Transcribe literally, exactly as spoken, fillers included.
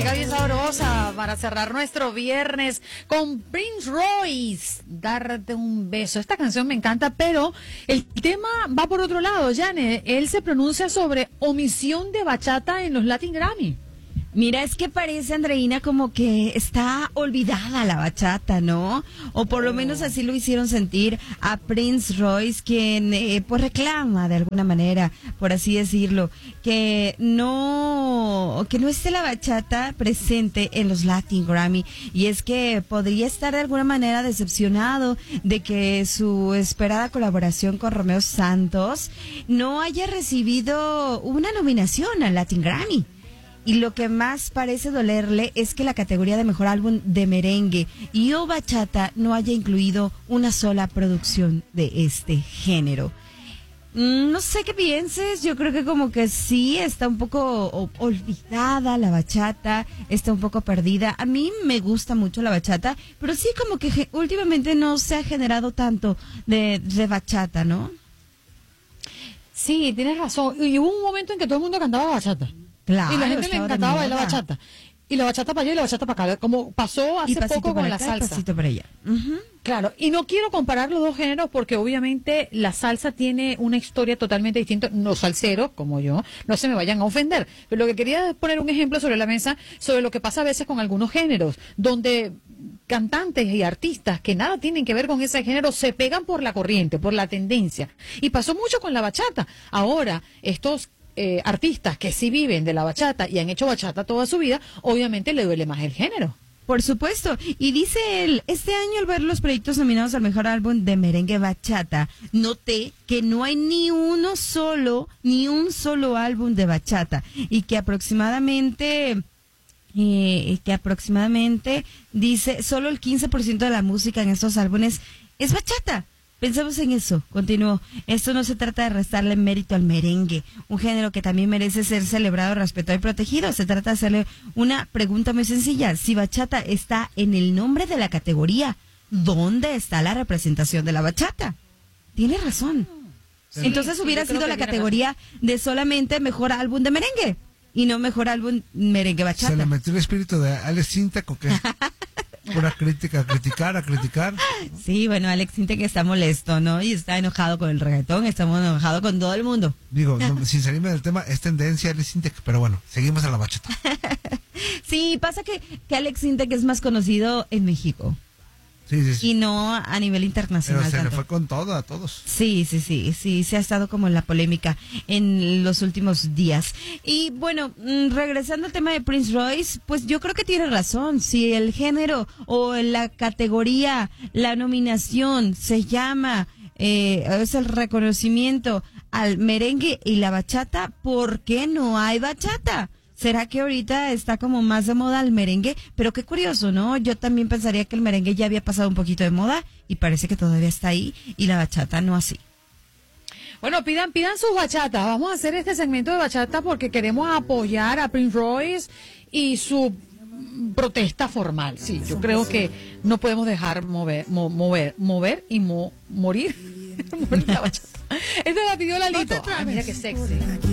música bien sabrosa para cerrar nuestro viernes con Prince Royce, Darte un beso. Esta canción me encanta, pero el tema va por otro lado, Janet. Él se pronuncia sobre omisión de bachata en los Latin Grammy. Mira, es que parece, Andreina, como que está olvidada la bachata, ¿no? O por lo menos así lo hicieron sentir a Prince Royce, quien eh, pues reclama de alguna manera, por así decirlo, que no, que no esté la bachata presente en los Latin Grammy. Y es que podría estar de alguna manera decepcionado de que su esperada colaboración con Romeo Santos no haya recibido una nominación al Latin Grammy. Y lo que más parece dolerle es que la categoría de mejor álbum de merengue y o bachata no haya incluido una sola producción de este género. Mm, no sé qué pienses, yo creo que como que sí está un poco olvidada la bachata, está un poco perdida. A mí me gusta mucho la bachata, pero sí como que últimamente no se ha generado tanto de, de bachata, ¿no? Sí, tienes razón. Y hubo un momento en que todo el mundo cantaba bachata. Claro, y la gente le encantaba bailar bachata. Y la bachata para allá y la bachata para acá, como pasó hace poco con la salsa. Pasito para allá. Uh-huh. Claro, y no quiero comparar los dos géneros porque obviamente la salsa tiene una historia totalmente distinta. Los salseros, como yo, no se me vayan a ofender. Pero lo que quería es poner un ejemplo sobre la mesa sobre lo que pasa a veces con algunos géneros, donde cantantes y artistas que nada tienen que ver con ese género se pegan por la corriente, por la tendencia. Y pasó mucho con la bachata. Ahora, estos Eh, artistas que sí viven de la bachata y han hecho bachata toda su vida, obviamente le duele más el género. Por supuesto, y dice él, este año al ver los proyectos nominados al mejor álbum de merengue bachata, noté que no hay ni uno solo, ni un solo álbum de bachata, y que aproximadamente... Eh, que aproximadamente dice solo el quince por ciento de la música en estos álbumes es bachata. Pensemos en eso, continuó. Esto no se trata de restarle mérito al merengue, un género que también merece ser celebrado, respetado y protegido. Se trata de hacerle una pregunta muy sencilla. Si bachata está en el nombre de la categoría, ¿dónde está la representación de la bachata? Tiene razón. Sí, Entonces hubiera sido la categoría de solamente mejor álbum de merengue y no mejor álbum merengue bachata. Se le metió el espíritu de Alex Sintek, ¿o qué? Pura crítica, a criticar, a criticar. Sí, bueno, Alex Sintek está molesto, ¿no? Y está enojado con el reggaetón, está enojado con todo el mundo. Digo, no, sin salirme del tema, es tendencia Alex Sintek, pero bueno, seguimos a la bachata. Sí, pasa que, que Alex Sintek es más conocido en México. Sí, sí, sí. Y no a nivel internacional. Pero se tanto. le fue con todo a todos. Sí, sí, sí, sí, se ha estado como en la polémica en los últimos días. Y bueno, regresando al tema de Prince Royce, pues yo creo que tiene razón. Si el género o la categoría, la nominación se llama, eh, es el reconocimiento al merengue y la bachata, ¿por qué no hay bachata? ¿Será que ahorita está como más de moda el merengue? Pero qué curioso, ¿no? Yo también pensaría que el merengue ya había pasado un poquito de moda y parece que todavía está ahí y la bachata no así. Bueno, pidan, pidan sus bachatas. Vamos a hacer este segmento de bachata porque queremos apoyar a Prince Royce y su protesta formal. Sí, yo creo que no podemos dejar mover, mo, mover, mover y mo, morir. morir la bachata. Esta la pidió Lalito. Ah, mira qué sexy.